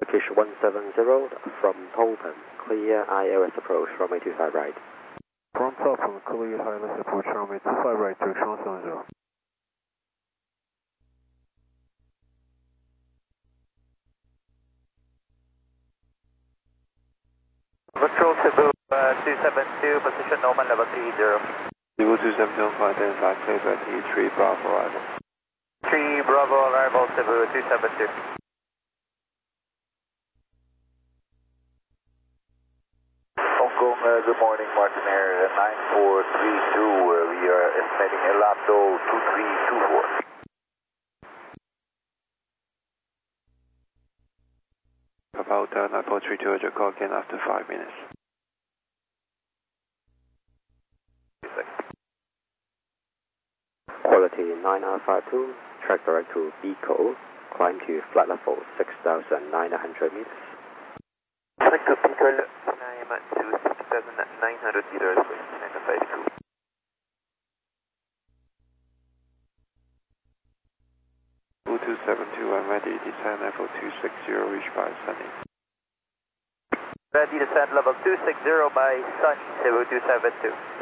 Turkish 170 from Tolpan, clear ILS approach, runway 25 right. From Tolpan, clear ILS approach, runway 25 right, Turkish 170. Control Cebu 272, position Oman level 30. Cebu 272, flight 10 clear by T3 Bravo arrival. 3 Bravo arrival, Cebu 272. Hong Kong, good morning, Martin Air 9432. We are estimating Elapdo 2324. About 9432, call again after 5 minutes. Quality 9952, track direct to Biko, climb to flight level 6,900 meters. Track to Biko, climb to 6,900 meters, 952. Cebu 272, I'm ready, descend level 260, reach by Sunny. Ready to descend level 260 by Sunny, Cebu 272.